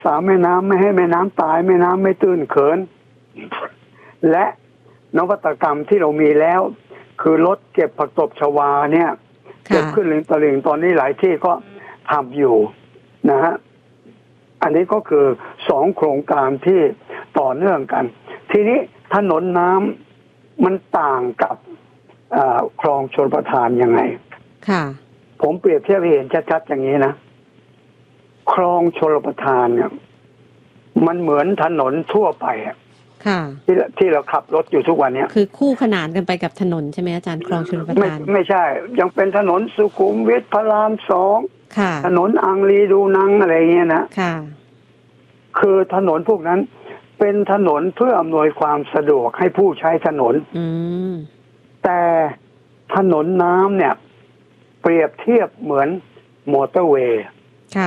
ษาแม่น้ำไม่ให้แม่น้ำตายแม่น้ำไม่ตื้นเขินและนวัตกรรมที่เรามีแล้วคือรถเก็บผักตบชวาเนี่ยเก็บขึ้นริมตลิ่งตอนนี้หลายที่ก็ทำอยู่นะฮะอันนี้ก็คือ2โครงการที่ต่อเนื่องกันทีนี้ถนนน้ำมันต่างกับคลองชลประทานยังไงค่ะผมเปรียบเทียบให้เห็นชัดๆอย่างนี้นะคลองชลประทานเนี่ยมันเหมือนถนนทั่วไปที่เราขับรถอยู่ทุกวันนี้คือคู่ขนานกันไปกับถนนใช่ไหมอาจารย์คลองชลประทานไม่ใช่ยังเป็นถนนสุขุมวิทพระราม2ถนนอังรีดูนังอะไรเงี้ยนะค่ะคือถนนพวกนั้นเป็นถนนเพื่ออำนวยความสะดวกให้ผู้ใช้ถนนแต่ถนนน้ำเนี่ยเปรียบเทียบเหมือนมอเตอร์เวย์ค่ะ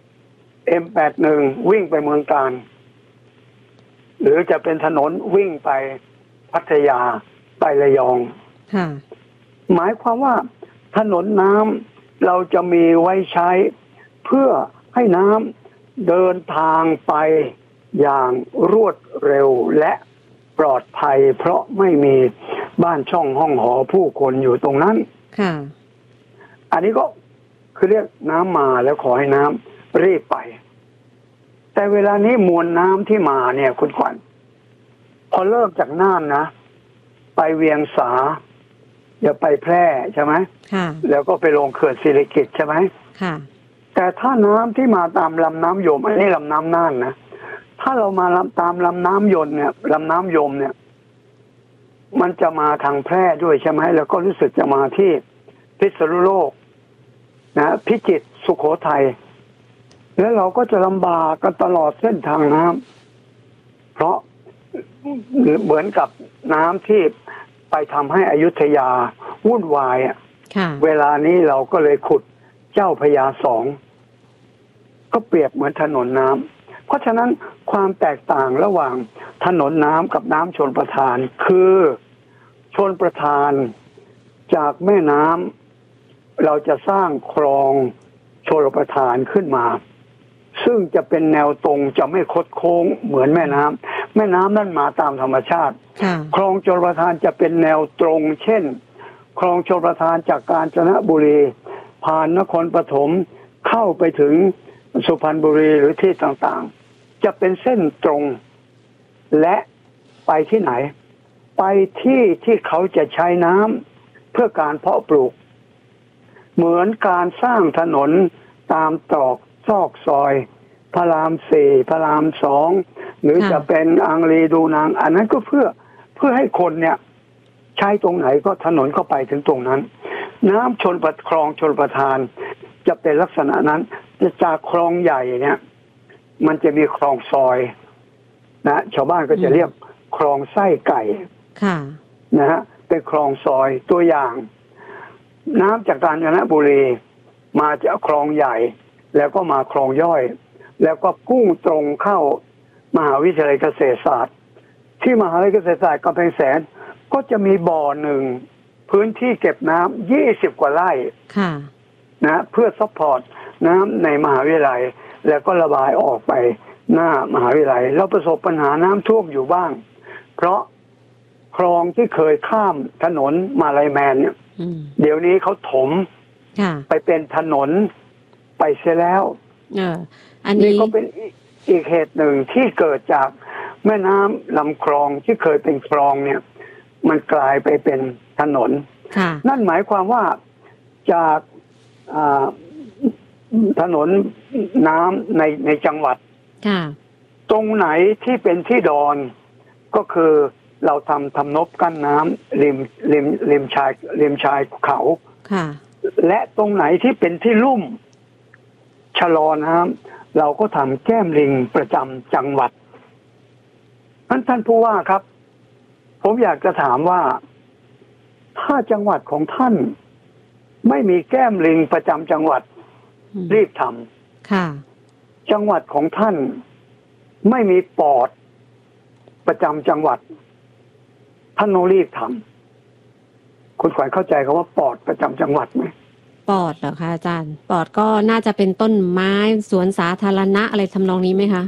M81 วิ่งไปเมืองกาญหรือจะเป็นถนนวิ่งไปพัทยาไประยองหมายความว่าถนนน้ำเราจะมีไว้ใช้เพื่อให้น้ำเดินทางไปอย่างรวดเร็วและปลอดภัยเพราะไม่มีบ้านช่องห้องหอผู้คนอยู่ตรงนั้นอันนี้ก็คือเรียกน้ำมาแล้วขอให้น้ำรีบไปแต่เวลานี้มวลน้ำที่มาเนี่ยคุณขวัญพอเริ่มจากน่านนะไปเวียงสาอย่าไปแพร่ใช่ไหมแล้วก็ไปลงเขื่อนสิริกิติ์ใช่ไหมแต่ถ้าน้ำที่มาตามลำน้ำยมอันนี้ลำน้ำน่านนะถ้าเรามาตามลำน้ำยมเนี่ยลำน้ำยมเนี่ยมันจะมาทางแพร่ด้วยใช่ไหมแล้วก็รู้สึกจะมาที่พิษณุโลกนะพิจิตรสุโขทัยแล้วเราก็จะลำบากกันตลอดเส้นทางน้ำเพราะเหมือนกับน้ำที่ไปทำให้อยุธยาวุ่นวายเวลานี้เราก็เลยขุดเจ้าพระยา2ก็เปรียบเหมือนถนนน้ำเพราะฉะนั้นความแตกต่างระหว่างถนนน้ำกับน้ำชลประทานคือชลประทานจากแม่น้ำเราจะสร้างคลองชลประทานขึ้นมาซึ่งจะเป็นแนวตรงจะไม่คดโค้งเหมือนแม่น้ำนั่นมาตามธรรมชาติคลองชลประทานจะเป็นแนวตรงเช่นคลองชลประทานจากกาญจนบุรีผ่านนครปฐมเข้าไปถึงสุพรรณบุรีหรือที่ต่างๆจะเป็นเส้นตรงและไปที่ไหนไปที่เขาจะใช้น้ำเพื่อการเพาะปลูกเหมือนการสร้างถนนตามตรอกซอกซอยพระราม4พระราม2หรือจะเป็นอังรีดูนางอันนั้นก็เพื่อให้คนเนี่ยใช้ตรงไหนก็ถนนก็ไปถึงตรงนั้นน้ำคลองชลประทานจะเป็นลักษณะนั้นจากคลองใหญ่เนี่ยมันจะมีคลองซอยนะชาวบ้านก็จะเรียกคลองไส้ไก่นะฮะเป็นคลองซอยตัวอย่างน้ำจากกาญจนบุรีมาจากคลองใหญ่แล้วก็มาคลองย่อยแล้วก็พุ่งตรงเข้ามหาวิทยาลัยเกษตรศาสตร์ที่มหาวิทยาลัยเกษตรศาสตร์กำแพงแสนก็จะมีบ่อหนึ่งพื้นที่เก็บน้ำ20 กว่าไร่นะเพื่อซัพพอร์ตน้ำในมหาวิทยาลัยแล้วก็ระบายออกไปหน้ามหาวิทยาลัยเราประสบปัญหาน้ำท่วมอยู่บ้างเพราะคลองที่เคยข้ามถนนมาลายแมนเนี่ยเดี๋ยวนี้เขาถมไปเป็นถนนไปเสียแล้วอันนี้ก็เป็นอีกเหตุหนึ่งที่เกิดจากแม่น้ำลำคลองที่เคยเป็นคลองเนี่ยมันกลายไปเป็นถนนนั่นหมายความว่าจากถนนน้ำในจังหวัดตรงไหนที่เป็นที่ดอนก็คือเราทำนบกั้นน้ำริมชายเขาและตรงไหนที่เป็นที่ลุ่มชะลอน้ำเราก็ทำแก้มลิงประจำจังหวัดท่านผู้ว่าครับผมอยากจะถามว่าถ้าจังหวัดของท่านไม่มีแก้มลิงประจำจังหวัดรีบทำจังหวัดของท่านไม่มีปอดประจำจังหวัดท่านต้องรีบทำคุณขวัญเข้าใจคำว่าปอดประจำจังหวัดไหมปอดเหรอคะอาจารย์ปอดก็น่าจะเป็นต้นไม้สวนสาธารณะอะไรทำนองนี้ไหมคะ